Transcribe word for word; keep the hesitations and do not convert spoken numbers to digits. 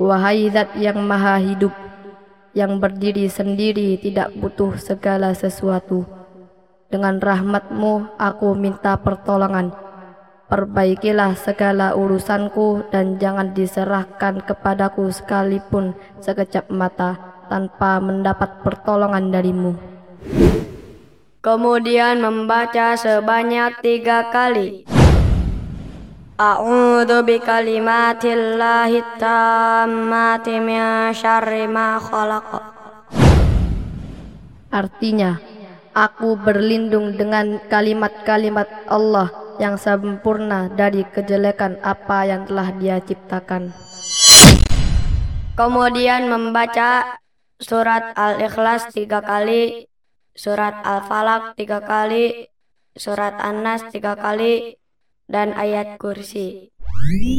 Wahai Zat yang maha hidup, yang berdiri sendiri tidak butuh segala sesuatu. Dengan rahmat-Mu aku minta pertolongan. Perbaikilah segala urusanku dan jangan diserahkan kepadaku sekalipun sekejap mata tanpa mendapat pertolongan dari-Mu. Kemudian membaca sebanyak tiga kali. A'udzu bikalimatillahi tammati min syarri ma khalaq. Artinya, aku berlindung dengan kalimat-kalimat Allah yang sempurna dari kejelekan apa yang telah Dia ciptakan. Kemudian membaca surat Al-Ikhlas tiga kali, surat Al-Falaq tiga kali, surat An-Nas tiga kali, dan ayat kursi.